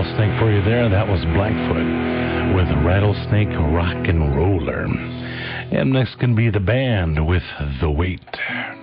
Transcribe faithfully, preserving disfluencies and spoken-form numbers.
Rattlesnake for you there. That was Blackfoot with Rattlesnake Rock and Roller. And next can be the band with The Wait.